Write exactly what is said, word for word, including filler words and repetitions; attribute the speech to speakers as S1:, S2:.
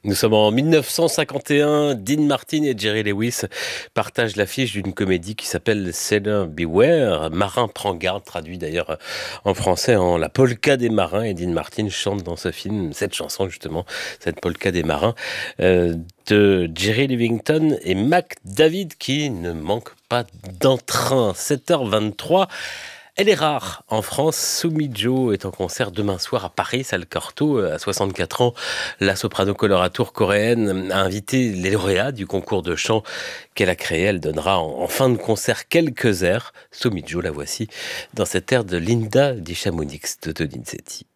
S1: Nous sommes en mille neuf cent cinquante et un. Dean Martin et Jerry Lewis partagent l'affiche d'une comédie qui s'appelle Sailor Beware. Marin prend garde, traduit d'ailleurs en français en La polka des marins. Et Dean Martin chante dans ce film cette chanson justement, cette polka des marins, euh, de Jerry Livington et Mac David qui ne manque pas d'entrain. sept heures vingt-trois. Elle est rare en France. Soumi Jo est en concert demain soir à Paris, salle Cortot. À soixante-quatre ans, la soprano coloratour coréenne a invité les lauréats du concours de chant qu'elle a créé. Elle donnera en, en fin de concert quelques airs. Soumi Jo, la voici dans cette air de Linda Dishamonix de Donizetti.